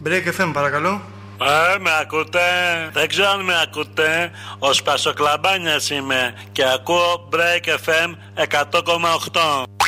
Break FM, παρακαλώ. Με ακούτε? Δεν ξέρω αν με ακούτε. Ο Σπασοκλαμπάνιας είμαι και ακούω Break FM 100,8.